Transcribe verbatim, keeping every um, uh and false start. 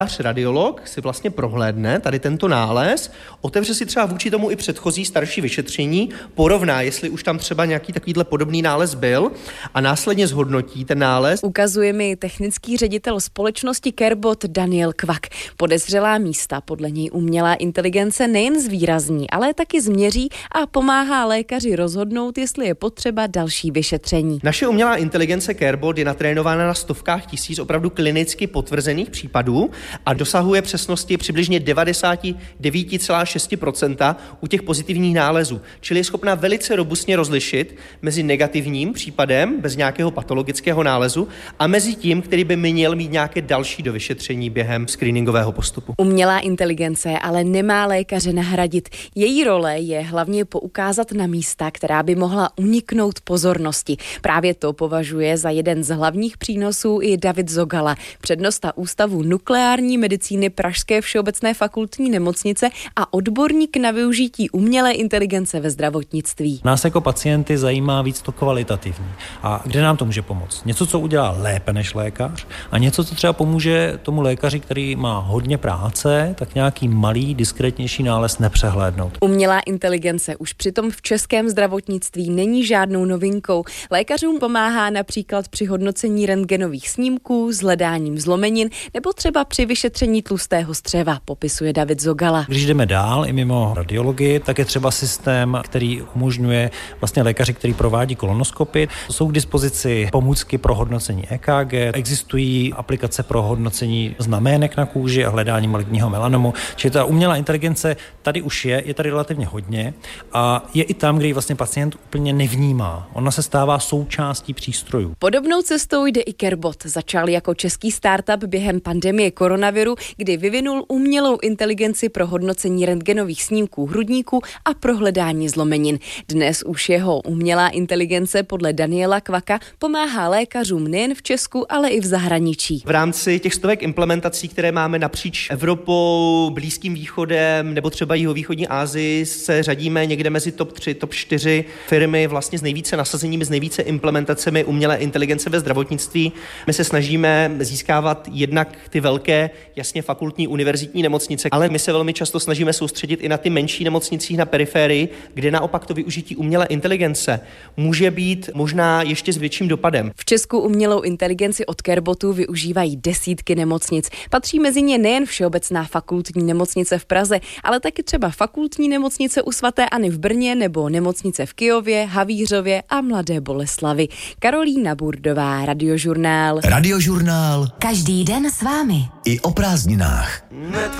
Radiolog si vlastně prohlédne tady tento nález, otevře si třeba vůči tomu i předchozí starší vyšetření, porovná, jestli už tam třeba nějaký takovýhle podobný nález byl a následně zhodnotí ten nález. Ukazuje mi technický ředitel společnosti CareBot Daniel Kvak. Podezřelá místa podle něj umělá inteligence nejen zvýrazní, ale taky změří a pomáhá lékaři rozhodnout, jestli je potřeba další vyšetření. Naše umělá inteligence CareBot je natrénována na stovkách tisíc opravdu klinicky potvrzených případů a dosahuje přesnosti přibližně devadesát devět celá šest procenta u těch pozitivních nálezů, čili je schopná velice robustně rozlišit mezi negativním případem bez nějakého patologického nálezu a mezi tím, který by měl mít nějaké další dovyšetření během screeningového postupu. Umělá inteligence ale nemá lékaře nahradit. Její role je hlavně poukázat na místa, která by mohla uniknout pozornosti. Právě to považuje za jeden z hlavních přínosů i David Zogala, přednosta Ústavu nukleární medicíny Pražské všeobecné fakultní nemocnice a odborník na využití umělé inteligence ve zdravotnictví. Nás jako pacienty zajímá víc to kvalitativní. A kde nám to může pomoct? Něco, co udělá lépe než lékař a něco, co třeba pomůže tomu lékaři, který má hodně práce, tak nějaký malý, diskrétnější nález nepřehlédnout. Umělá inteligence už přitom v českém zdravotnictví není žádnou novinkou. Lékařům pomáhá například při hodnocení rentgenových snímků, s hledáním zlomenin nebo třeba při vyšetření tlustého střeva, popisuje David Zogala. Když jdeme dál i mimo radiologii, tak je třeba systém, který umožňuje vlastně lékaři, který provádí kolonoskopy. Jsou k dispozici pomůcky pro hodnocení E K G, existují aplikace pro hodnocení znamének na kůži a hledání maligního melanomu. Čili ta umělá inteligence tady už je, je tady relativně hodně a je i tam, kde ji vlastně pacient úplně nevnímá. Ona se stává součástí přístrojů. Podobnou cestou jde i CareBot. Začal jako český startup během pandemie koronaviru, kdy vyvinul umělou inteligenci pro hodnocení rentgenových snímků hrudníku a pro hledání zlomenin. Dnes už jeho umělá inteligence podle Daniela Kvaka pomáhá lékařům nejen v Česku, ale i v zahraničí. V rámci těch stovek implementací, které máme napříč Evropou, Blízkým východem nebo třeba jihovýchodní Asii, se řadíme někde mezi top tři, top čtyři firmy vlastně s nejvíce nasazeními, s nejvíce implementacemi umělé inteligence ve zdravotnictví. My se snažíme získávat jednak ty velké, jasně fakultní univerzitní nemocnice, ale my se velmi často snažíme soustředit i na ty menší nemocnicích na periferii, kde naopak to využití umělé inteligence může být možná ještě s větším dopadem. V Česku umělou inteligenci od CareBotu využívají desítky nemocnic. Patří mezi ně nejen Všeobecná fakultní nemocnice v Praze, ale taky třeba fakultní nemocnice u svaté Anny v Brně nebo nemocnice v Kyjově, Havířově a Mladé Boleslavi. Karolína Burdová, Radiožurnál. Radiožurnál. Každý den s vámi. I o prázdninách.